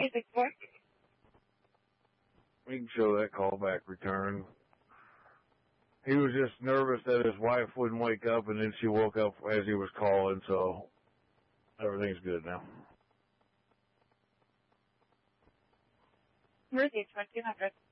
264. We can show that callback return. He was just nervous that his wife wouldn't wake up, and then she woke up as he was calling, so everything's good now. Mercy 2100.